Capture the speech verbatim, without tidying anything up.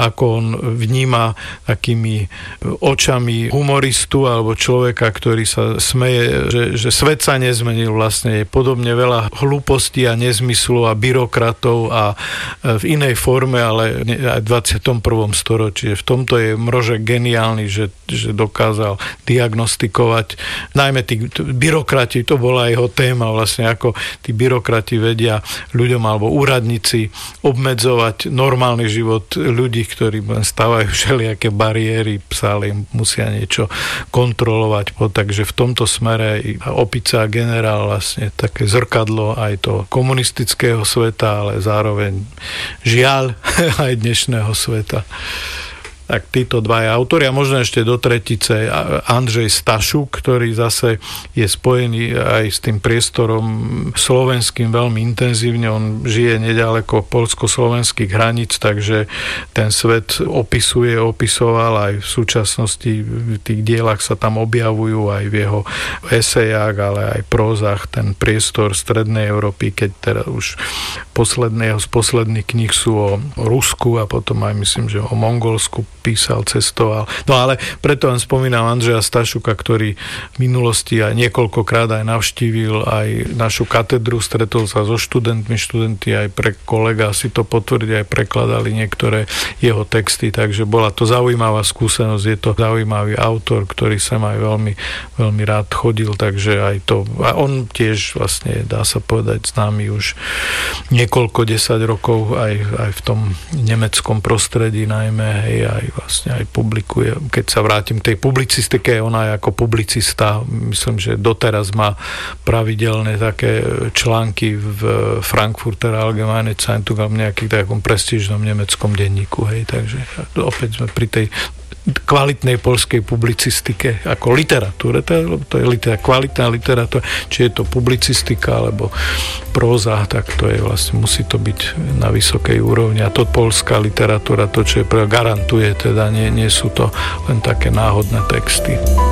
ako on vníma takými očami humoristu alebo človeka, ktorý sa smeje, že, že svet sa nezmenil vlastne. Je podobne veľa hlúpostí a nezmyslu a byrokratov a v inej forme, ale aj v dvadsiatom prvom storočí. V tomto je Mrožek geniálny, že, že dokázal diagnostikovať najmä tí byrokrati, to bola jeho téma vlastne, ako tí byrokrati vedia ľuďom alebo úradníci obmedzovať normálny život ľudí, ktorí len stávajú všelijaké bariéry, psále im musia niečo kontrolovať. Takže v tomto smere Opica a generál vlastne také zrkadlo aj to komunistického sveta, ale zároveň žiaľ aj dnešného sveta. Tak títo dvaja autori a možno ešte do tretice Andrzej Stašuk, ktorý zase je spojený aj s tým priestorom slovenským veľmi intenzívne. On žije nedaleko poľsko-slovenských hraníc, takže ten svet opisuje, opisoval aj v súčasnosti v tých dielach sa tam objavujú aj v jeho esejách, ale aj prózach ten priestor strednej Európy, keď teda už posledného z posledných kníh sú o Rusku a potom aj myslím, že o Mongolsku písal, cestoval. No ale preto len spomínam Andreja Stašuka, ktorý v minulosti aj niekoľkokrát aj navštívil aj našu katedru, stretol sa so študentmi, študenti aj pre kolega si to potvrdili, aj prekladali niektoré jeho texty, takže bola to zaujímavá skúsenosť, je to zaujímavý autor, ktorý sa aj veľmi, veľmi rád chodil, takže aj to, a on tiež vlastne, dá sa povedať, známy už niekoľko desať rokov aj, aj v tom nemeckom prostredí najmä, hej, aj vlastne aj publikuje. Keď sa vrátim k tej publicistike, ona je ako publicista, myslím, že doteraz má pravidelné také články v Frankfurter Allgemeine Zeitung a v nejakým takom prestížnom nemeckom denníku, hej, takže opäť sme pri tej kvalitnej poľskej publicistike ako literatúre, to je, to je liter, kvalitná literatúra, či je to publicistika alebo próza, tak to je vlastne, musí to byť na vysokej úrovni a to poľská literatúra, to čo je, garantuje, teda nie, nie sú to len také náhodné texty.